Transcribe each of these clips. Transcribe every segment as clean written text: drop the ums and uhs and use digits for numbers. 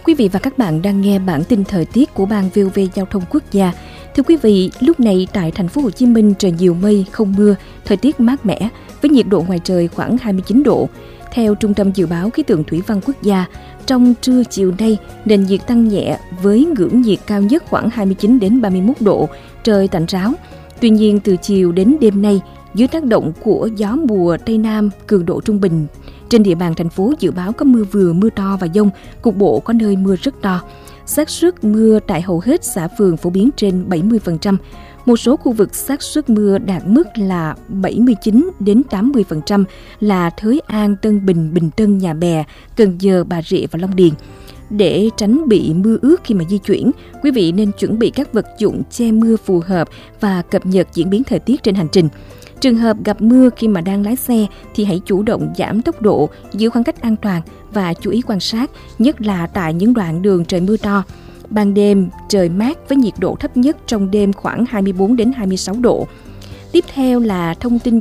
Quý vị và các bạn đang nghe bản tin thời tiết của Ban VOV Giao thông Quốc gia. Thưa quý vị, lúc này tại thành phố Hồ Chí Minh trời nhiều mây, không mưa, thời tiết mát mẻ với nhiệt độ ngoài trời khoảng 29 độ. Theo Trung tâm Dự báo Khí tượng Thủy văn Quốc gia, trong trưa chiều nay, nền nhiệt tăng nhẹ với ngưỡng nhiệt cao nhất khoảng 29 đến 31 độ, trời tạnh ráo. Tuy nhiên, từ chiều đến đêm nay, dưới tác động của gió mùa Tây Nam cường độ trung bình, trên địa bàn thành phố dự báo có mưa vừa, mưa to và dông, cục bộ có nơi mưa rất to. Xác suất mưa tại hầu hết xã phường phổ biến trên 70%. Một số khu vực xác suất mưa đạt mức là 79 đến 80% là Thới An, Tân Bình, Bình Tân, Nhà Bè, Cần Giờ, Bà Rịa và Long Điền. Để tránh bị mưa ướt khi mà di chuyển, quý vị nên chuẩn bị các vật dụng che mưa phù hợp và cập nhật diễn biến thời tiết trên hành trình. Trường hợp gặp mưa khi mà đang lái xe thì hãy chủ động giảm tốc độ, giữ khoảng cách an toàn và chú ý quan sát, nhất là tại những đoạn đường trời mưa to. Ban đêm trời mát với nhiệt độ thấp nhất trong đêm khoảng 24 đến 26 độ. Tiếp theo là thông tin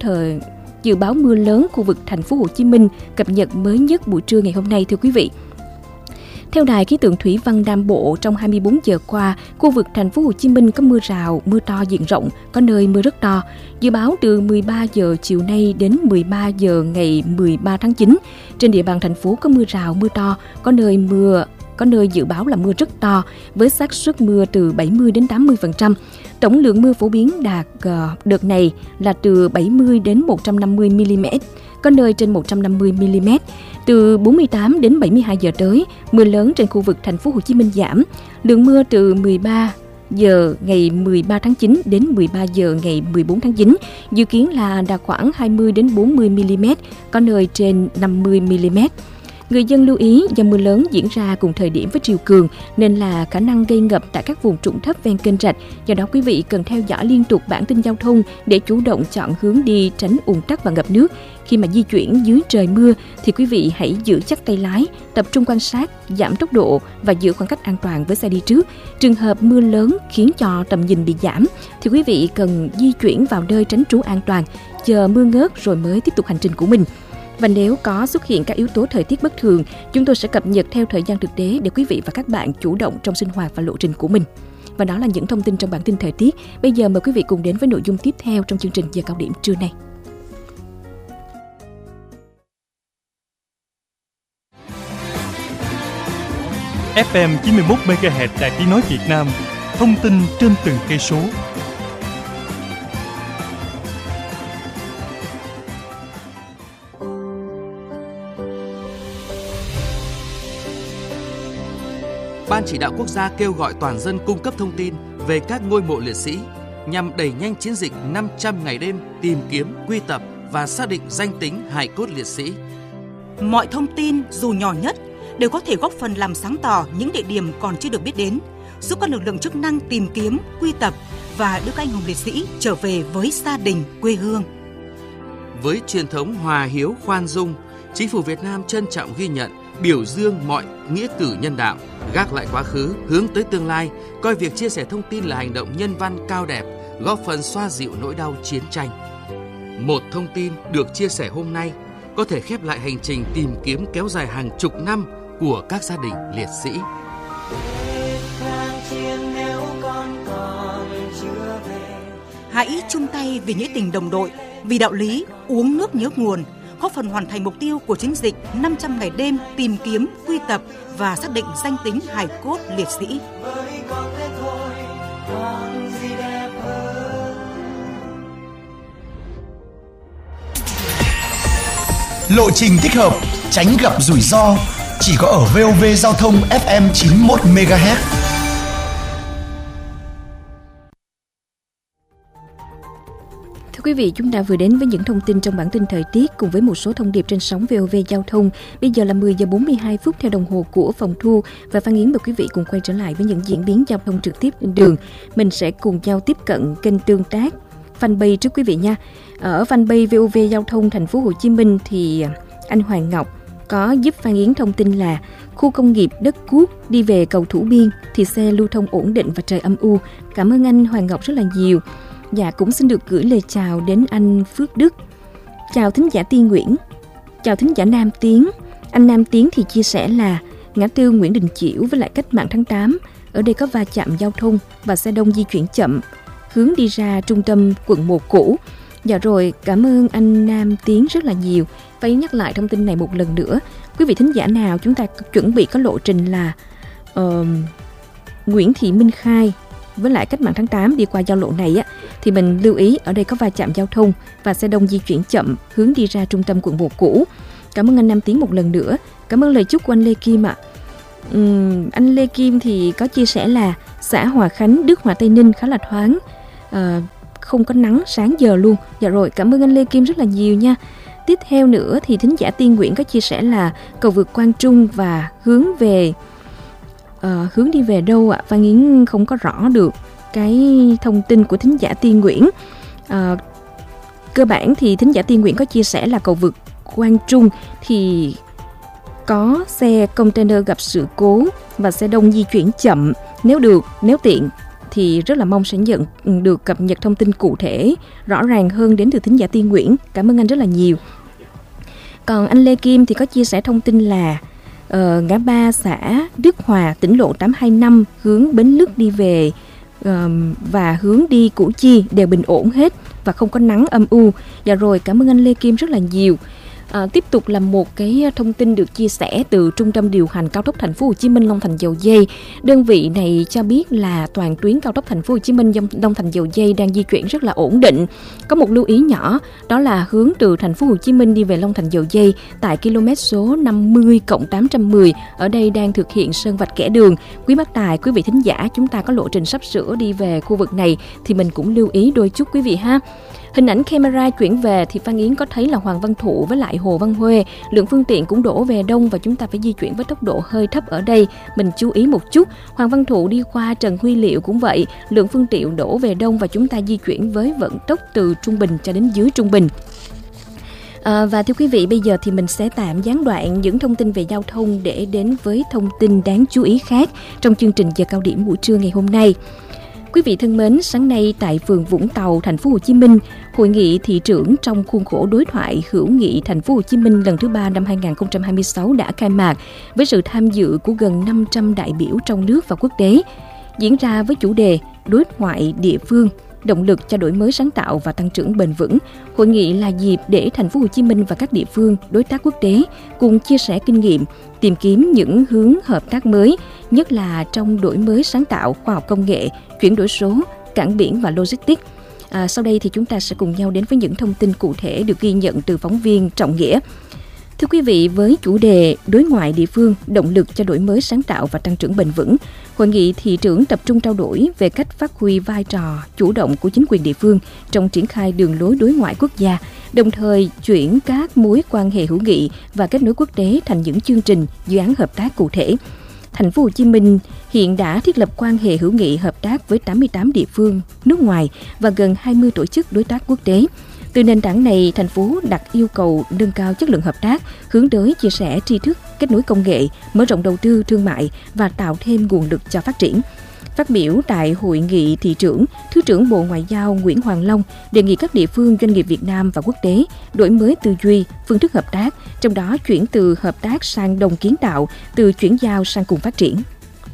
dự báo mưa lớn khu vực thành phố Hồ Chí Minh cập nhật mới nhất buổi trưa ngày hôm nay, thưa quý vị. Theo Đài Khí tượng Thủy văn Nam Bộ, trong 24 giờ qua, khu vực thành phố Hồ Chí Minh có mưa rào, mưa to diện rộng, có nơi mưa rất to. Dự báo từ 13 giờ chiều nay đến 13 giờ ngày 13 tháng 9, trên địa bàn thành phố có mưa rào, mưa to, có nơi dự báo là mưa rất to, với xác suất mưa từ 70 đến 80%. Tổng lượng mưa phổ biến đạt đợt này là từ 70 đến 150 mm, có nơi trên 150 mm. Từ 48 đến 72 giờ tới, mưa lớn trên khu vực thành phố Hồ Chí Minh giảm. Lượng mưa từ 13 giờ ngày 13 tháng 9 đến 13 giờ ngày 14 tháng 9 dự kiến là đạt khoảng 20 đến 40 mm, có nơi trên 50 mm. Người dân lưu ý do mưa lớn diễn ra cùng thời điểm với triều cường nên là khả năng gây ngập tại các vùng trũng thấp ven kênh rạch. Do đó quý vị cần theo dõi liên tục bản tin giao thông để chủ động chọn hướng đi tránh ùn tắc và ngập nước. Khi mà di chuyển dưới trời mưa thì quý vị hãy giữ chắc tay lái, tập trung quan sát, giảm tốc độ và giữ khoảng cách an toàn với xe đi trước. Trường hợp mưa lớn khiến cho tầm nhìn bị giảm thì quý vị cần di chuyển vào nơi tránh trú an toàn, chờ mưa ngớt rồi mới tiếp tục hành trình của mình. Và nếu có xuất hiện các yếu tố thời tiết bất thường, chúng tôi sẽ cập nhật theo thời gian thực tế để quý vị và các bạn chủ động trong sinh hoạt và lộ trình của mình. Và đó là những thông tin trong bản tin thời tiết. Bây giờ mời quý vị cùng đến với nội dung tiếp theo trong chương trình Giờ Cao Điểm trưa nay. FM 91 MHz Đài Tiếng nói Việt Nam, thông tin trên từng cây số. Ban Chỉ đạo Quốc gia kêu gọi toàn dân cung cấp thông tin về các ngôi mộ liệt sĩ nhằm đẩy nhanh chiến dịch 500 ngày đêm tìm kiếm, quy tập và xác định danh tính hài cốt liệt sĩ. Mọi thông tin dù nhỏ nhất đều có thể góp phần làm sáng tỏ những địa điểm còn chưa được biết đến, giúp các lực lượng chức năng tìm kiếm, quy tập và đưa các anh hùng liệt sĩ trở về với gia đình, quê hương. Với truyền thống hòa hiếu khoan dung, Chính phủ Việt Nam trân trọng ghi nhận, biểu dương mọi nghĩa cử nhân đạo, gác lại quá khứ, hướng tới tương lai, coi việc chia sẻ thông tin là hành động nhân văn cao đẹp, góp phần xoa dịu nỗi đau chiến tranh. Một thông tin được chia sẻ hôm nay có thể khép lại hành trình tìm kiếm kéo dài hàng chục năm của các gia đình liệt sĩ. Hãy chung tay vì nghĩa tình đồng đội, vì đạo lý uống nước nhớ nguồn, góp phần hoàn thành mục tiêu của chiến dịch 500 ngày đêm tìm kiếm, quy tập và xác định danh tính hài cốt liệt sĩ. Lộ trình thích hợp, tránh gặp rủi ro, chỉ có ở VOV Giao thông FM 91 MHz. Quý vị, chúng ta vừa đến với những thông tin trong bản tin thời tiết cùng với một số thông điệp trên sóng VOV Giao thông. Bây giờ là 10 giờ 42 phút theo đồng hồ của phòng thu và Phan Yến mời quý vị cùng quay trở lại với những diễn biến giao thông trực tiếp trên đường. Mình sẽ cùng nhau tiếp cận kênh tương tác fanpage trước quý vị nha. Ở fanpage VOV Giao thông thành phố Hồ Chí Minh thì anh Hoàng Ngọc có giúp Phan Yến thông tin là khu công nghiệp Đất Cuốc đi về cầu Thủ Biên thì xe lưu thông ổn định và trời âm u. Cảm ơn anh Hoàng Ngọc rất là nhiều. Dạ, cũng xin được gửi lời chào đến anh Phước Đức. Chào thính giả Tiên Nguyễn. Chào thính giả Nam Tiến. Anh Nam Tiến thì chia sẻ là ngã tư Nguyễn Đình Chiểu với lại Cách mạng tháng 8. Ở đây có va chạm giao thông và xe đông di chuyển chậm, hướng đi ra trung tâm quận 1 cũ. Dạ rồi, cảm ơn anh Nam Tiến rất là nhiều. Và nhắc lại thông tin này một lần nữa. Quý vị thính giả nào chúng ta chuẩn bị có lộ trình là Nguyễn Thị Minh Khai với lại Cách mạng tháng 8 đi qua giao lộ này á, thì mình lưu ý ở đây có va chạm giao thông và xe đông di chuyển chậm, hướng đi ra trung tâm quận 1 cũ. Cảm ơn anh Nam Tiến một lần nữa. Cảm ơn lời chúc của anh Lê Kim ạ. Anh Lê Kim thì có chia sẻ là xã Hòa Khánh, Đức Hòa, Tây Ninh khá là thoáng, không có nắng sáng giờ luôn. Dạ rồi, cảm ơn anh Lê Kim rất là nhiều nha. Tiếp theo nữa thì thính giả Tiên Nguyễn có chia sẻ là cầu vượt Quang Trung và hướng đi về đâu ạ? Phan Yến không có rõ được cái thông tin của thính giả Tiên Nguyễn. Cơ bản thì thính giả Tiên Nguyễn có chia sẻ là cầu vượt Quang Trung thì có xe container gặp sự cố và xe đông di chuyển chậm. Nếu tiện thì rất là mong sẽ nhận được cập nhật thông tin cụ thể rõ ràng hơn đến từ thính giả Tiên Nguyễn. Cảm ơn anh rất là nhiều. Còn anh Lê Kim thì có chia sẻ thông tin là ngã ba xã Đức Hòa, tỉnh lộ 825 hướng Bến Lức đi về và hướng đi Củ Chi đều bình ổn hết và không có nắng âm u. Dạ rồi, cảm ơn anh Lê Kim rất là nhiều. Tiếp tục là một cái thông tin được chia sẻ từ Trung tâm điều hành cao tốc Thành phố Hồ Chí Minh Long Thành Dầu Giây. Đơn vị này cho biết là toàn tuyến cao tốc Thành phố Hồ Chí Minh Long Thành Dầu Giây đang di chuyển rất là ổn định. Có một lưu ý nhỏ, đó là hướng từ Thành phố Hồ Chí Minh đi về Long Thành Dầu Giây tại km số 50+810 ở đây đang thực hiện sơn vạch kẻ đường. Quý bác tài, quý vị thính giả, chúng ta có lộ trình sắp sửa đi về khu vực này thì mình cũng lưu ý đôi chút quý vị ha. Hình ảnh camera chuyển về thì Phan Yến có thấy là Hoàng Văn Thụ với lại Hồ Văn Huê, lượng phương tiện cũng đổ về đông và chúng ta phải di chuyển với tốc độ hơi thấp ở đây. Mình chú ý một chút, Hoàng Văn Thụ đi qua Trần Huy Liệu cũng vậy, lượng phương tiện đổ về đông và chúng ta di chuyển với vận tốc từ trung bình cho đến dưới trung bình. Và thưa quý vị, bây giờ thì mình sẽ tạm gián đoạn những thông tin về giao thông để đến với thông tin đáng chú ý khác trong chương trình giờ cao điểm buổi trưa ngày hôm nay. Quý vị thân mến, sáng nay tại phường Vũng Tàu, Thành phố Hồ Chí Minh, hội nghị thị trưởng trong khuôn khổ đối thoại hữu nghị Thành phố Hồ Chí Minh lần thứ 3 năm 2026 đã khai mạc với sự tham dự của gần 500 đại biểu trong nước và quốc tế, diễn ra với chủ đề đối thoại địa phương, động lực cho đổi mới sáng tạo và tăng trưởng bền vững. Hội nghị là dịp để Thành phố Hồ Chí Minh và các địa phương, đối tác quốc tế cùng chia sẻ kinh nghiệm, tìm kiếm những hướng hợp tác mới, nhất là trong đổi mới sáng tạo, khoa học công nghệ, chuyển đổi số, cảng biển và logistics. Sau đây thì chúng ta sẽ cùng nhau đến với những thông tin cụ thể được ghi nhận từ phóng viên Trọng Nghĩa. Thưa quý vị, với chủ đề đối ngoại địa phương, động lực cho đổi mới sáng tạo và tăng trưởng bền vững, hội nghị thị trưởng tập trung trao đổi về cách phát huy vai trò chủ động của chính quyền địa phương trong triển khai đường lối đối ngoại quốc gia, đồng thời chuyển các mối quan hệ hữu nghị và kết nối quốc tế thành những chương trình, dự án hợp tác cụ thể. Thành phố Hồ Chí Minh hiện đã thiết lập quan hệ hữu nghị hợp tác với 88 địa phương nước ngoài và gần 20 tổ chức đối tác quốc tế. Từ nền tảng này, thành phố đặt yêu cầu nâng cao chất lượng hợp tác, hướng tới chia sẻ tri thức, kết nối công nghệ, mở rộng đầu tư thương mại và tạo thêm nguồn lực cho phát triển. Phát biểu tại hội nghị thị trưởng, Thứ trưởng Bộ Ngoại giao Nguyễn Hoàng Long đề nghị các địa phương, doanh nghiệp Việt Nam và quốc tế đổi mới tư duy, phương thức hợp tác, trong đó chuyển từ hợp tác sang đồng kiến tạo, từ chuyển giao sang cùng phát triển.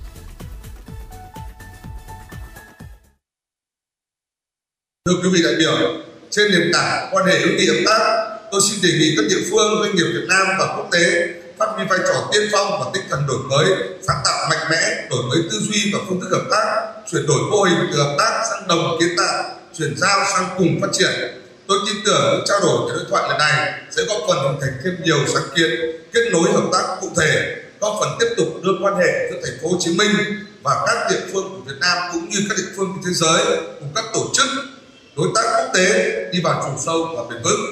Thưa quý vị đại biểu, trên nền tảng quan hệ hữu nghị hợp tác, tôi xin đề nghị các địa phương, doanh nghiệp Việt Nam và quốc tế phát huy vai trò tiên phong và tinh thần đổi mới, sáng tạo mạnh mẽ, đổi mới tư duy và phương thức hợp tác, chuyển đổi mô hình từ hợp tác sang đồng kiến tạo, chuyển giao sang cùng phát triển. Tôi tin tưởng những trao đổi tại đối thoại lần này sẽ góp phần hình thành thêm nhiều sáng kiến, kết nối hợp tác cụ thể, góp phần tiếp tục đưa quan hệ giữa Thành phố Hồ Chí Minh và các địa phương của Việt Nam cũng như các địa phương của thế giới cùng các tổ chức đối tác quốc tế đi vào chiều sâu và bền vững.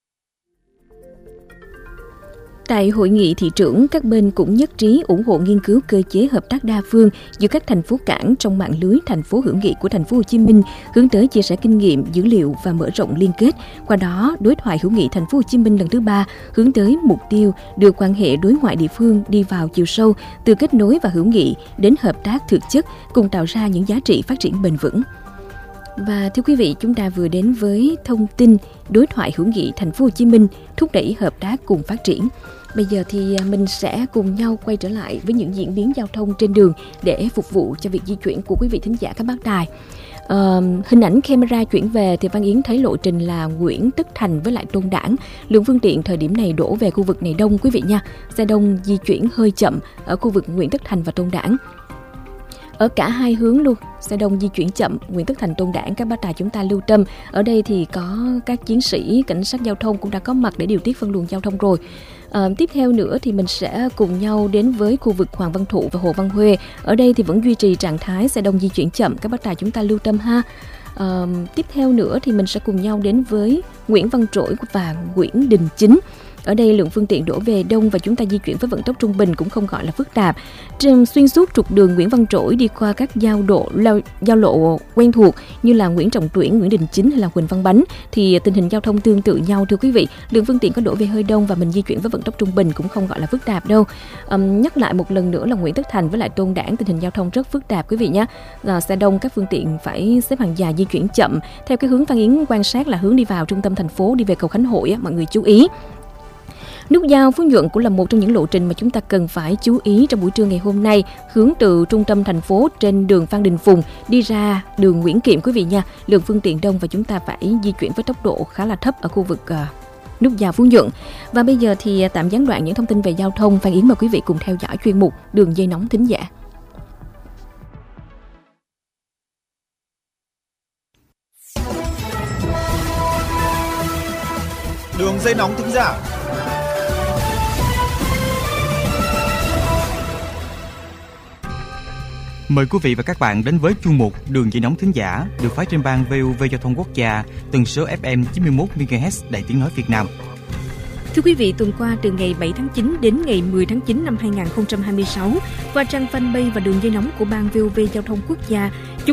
Tại hội nghị thị trưởng, các bên cũng nhất trí ủng hộ nghiên cứu cơ chế hợp tác đa phương giữa các thành phố cảng trong mạng lưới thành phố hữu nghị của Thành phố Hồ Chí Minh, hướng tới chia sẻ kinh nghiệm, dữ liệu và mở rộng liên kết. Qua đó, đối thoại hữu nghị Thành phố Hồ Chí Minh lần thứ 3 hướng tới mục tiêu đưa quan hệ đối ngoại địa phương đi vào chiều sâu, từ kết nối và hữu nghị đến hợp tác thực chất, cùng tạo ra những giá trị phát triển bền vững. Và thưa quý vị, chúng ta vừa đến với thông tin đối thoại hữu nghị Thành phố Hồ Chí Minh thúc đẩy hợp tác cùng phát triển. Bây giờ thì mình sẽ cùng nhau quay trở lại với những diễn biến giao thông trên đường để phục vụ cho việc di chuyển của quý vị thính giả các bác đài. Hình ảnh camera chuyển về thì Văn Yến thấy lộ trình là Nguyễn Tất Thành với lại Tôn Đản. Lượng phương tiện thời điểm này đổ về khu vực này đông quý vị nha. Xe đông di chuyển hơi chậm ở khu vực Nguyễn Tất Thành và Tôn Đản. Ở cả hai hướng luôn, xe đông di chuyển chậm, Nguyễn Tất Thành, Tôn Đản, các bác đài chúng ta lưu tâm. Ở đây thì có các chiến sĩ cảnh sát giao thông cũng đã có mặt để điều tiết phân luồng giao thông rồi. Tiếp theo nữa thì mình sẽ cùng nhau đến với khu vực Hoàng Văn Thụ và Hồ Văn Huê. Ở đây thì vẫn duy trì trạng thái xe đông di chuyển chậm, các bác đài chúng ta lưu tâm ha. Tiếp theo nữa thì mình sẽ cùng nhau đến với Nguyễn Văn Trỗi và Nguyễn Đình Chính. Ở đây lượng phương tiện đổ về đông và chúng ta di chuyển với vận tốc trung bình cũng không gọi là phức tạp. Xuyên suốt trục đường Nguyễn Văn Trỗi đi qua các giao lộ quen thuộc như là Nguyễn Trọng Tuyển, Nguyễn Đình Chính hay là Huỳnh Văn Bánh thì tình hình giao thông tương tự nhau thưa quý vị. Lượng phương tiện có đổ về hơi đông và mình di chuyển với vận tốc trung bình cũng không gọi là phức tạp đâu. Nhắc lại một lần nữa là Nguyễn Tất Thành với lại Tôn Đản tình hình giao thông rất phức tạp quý vị nhé. Xe đông các phương tiện phải xếp hàng dài di chuyển chậm theo cái hướng Văn Yến quan sát là hướng đi vào trung tâm thành phố, đi về cầu Khánh Hội mọi người chú ý. Nút giao Phú Nhuận cũng là một trong những lộ trình mà chúng ta cần phải chú ý trong buổi trưa ngày hôm nay, hướng từ trung tâm thành phố trên đường Phan Đình Phùng đi ra đường Nguyễn Kiệm quý vị nha. Lượng phương tiện đông và chúng ta phải di chuyển với tốc độ khá là thấp ở khu vực nút giao Phú Nhuận. Và bây giờ thì tạm gián đoạn những thông tin về giao thông. Phan Yến mời quý vị cùng theo dõi chuyên mục Đường dây nóng thính giả. Đường dây nóng thính giả. Mời quý vị và các bạn đến với chuyên mục Đường dây nóng thính giả được phát trên ban VOV Giao thông Quốc gia, tần số FM 91 MHz Đài Tiếng nói Việt Nam. Thưa quý vị, tuần qua từ ngày 7 tháng 9 đến ngày 10 tháng 9 năm 2026, qua trang fanpage và đường dây nóng của ban VOV Giao thông Quốc gia,